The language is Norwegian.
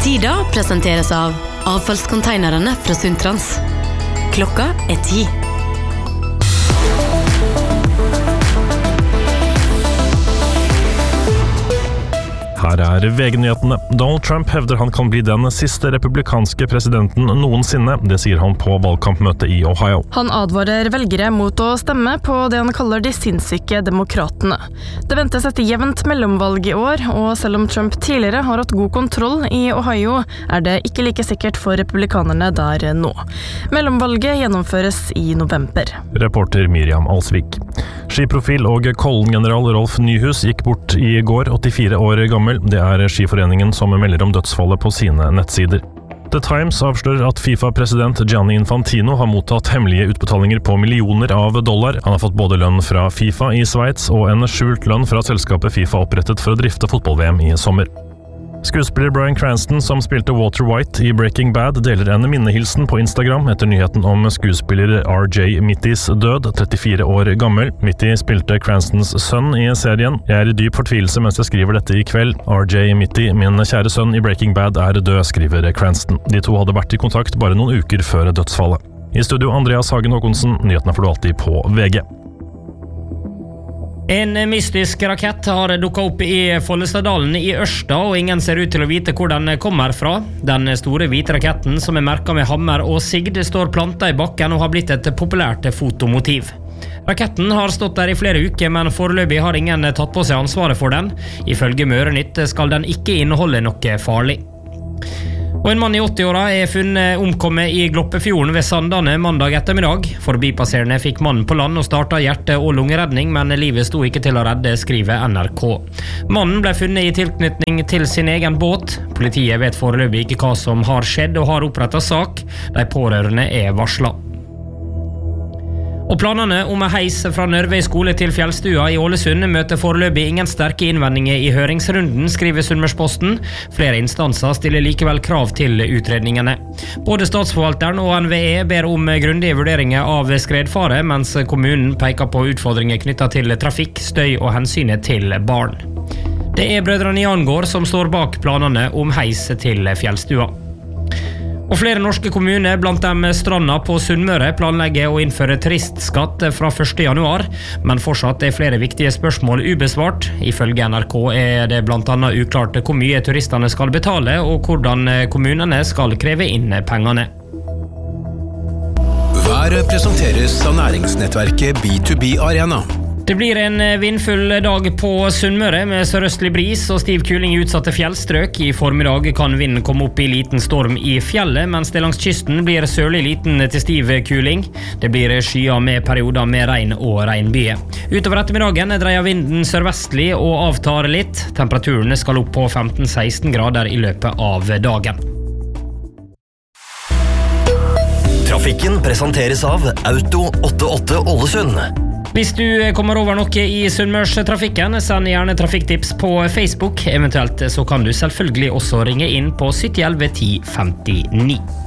Tida presenteres av avfallskonteinerne fra Sundtrans. Klokka 10. Her VG-nyhetene. Donald Trump hevder han kan bli den siste republikanske presidenten noensinne. Det sier han på valgkampmøtet i Ohio. Han advarer velgere mot å stemme på det han kaller de sinnssyke demokratene. Det ventes et jevnt mellomvalg i år, og selv om Trump tidligere har hatt god kontroll i Ohio, er det ikke like sikkert for republikanerne der nå. Mellomvalget gjennomføres i november. Reporter Miriam Alsvik. Skiprofil og Kollen-general Rolf Nyhus gikk bort i går, 84 år gammel. Det er Skiforeningen som melder om dødsfallet på sine nettsider. The Times avslører at FIFA-president Gianni Infantino har mottatt hemmelige utbetalinger på millioner av dollar. Han har fått både lønn fra FIFA i Sveits og en skjult lønn fra selskapet FIFA opprettet for å drifte fotball-VM i sommer. Skuespiller Bryan Cranston, som spilte Walter White i Breaking Bad, deler en minnehilsen på Instagram etter nyheten om skuespiller R.J. Mittys død, 34 år gammel. Mitty spilte Cranstons sønn i serien. Jeg er i dyp fortvilelse mens jeg skriver dette i kveld. R.J. Mitty, min kjære sønn i Breaking Bad, er død, skriver Cranston. De to hadde vært i kontakt bare noen uker før dødsfallet. I studio Andreas Hagen Håkonsen, nyhetene får du alltid på VG. En mystisk rakett har dukket opp i Follestadalen i Ørsta, og ingen ser ut til å vite hvor den kommer fra. Den store hvite raketten, som er merket med hammer og sigd, står plantet i bakken og har blitt et populært fotomotiv. Raketten har stått der i flere uker, men foreløpig har ingen tatt på seg ansvaret for den. Ifølge Mørenytt skal den ikke inneholde noe farlig. Og en mann i 80-åra er funnet omkommet i Gloppefjorden ved Sandane mandag ettermiddag. Forbipasserende fikk mannen på land og startet hjerte- og lungeredning, men livet sto ikke til å redde, skriver NRK. Mannen ble funnet i tilknytning til sin egen båt. Politiet vet foreløpig ikke hva som har skjedd og har opprettet sak. De pårørende er varslet. Og planene om en heis fra Nørvei skole til Fjellstua i Ålesund møter foreløpig ingen sterke innvendinger i høringsrunden, skriver Sunnmørsposten. Flere instanser stiller likevel krav til utredningene. Både statsforvalteren og NVE ber om grundige vurderinger av skredfare, mens kommunen peker på utfordringer knyttet til trafikk, støy og hensynet til barn. Det er brødrene Jangård som står bak planene om heis til Fjellstua. Og flere norske kommuner, blant dem Stranda på Sunnmøre, planlegger å innføre turistskatt fra 1. januar, men fortsatt er flere viktige spørsmål ubesvart. Ifølge NRK er det blant annet uklart hvor mye turistene skal betale, og hvordan kommunene skal kreve inn pengene. Været presenteres av næringsnettverket B2B Arena. Det blir en vindfull dag på Sunnmøre med sørøstlig bris og stiv kuling i utsatte fjellstrøk. I formiddag kan vinden komme opp i liten storm i fjellet, mens det langs kysten blir sørlig liten til stiv kuling. Det blir skyer med perioder med regn og regnbyger. Utover ettermiddagen dreier vinden sørvestlig og avtar litt. Temperaturen skal opp på 15-16 grader i løpet av dagen. Trafikken presenteres av Auto 88 Ålesund. Hvis du kommer over noe i Sunnmørstrafikken, send gjerne trafikktips på Facebook. Eventuelt så kan du selvfølgelig også ringe inn på 7011 1059.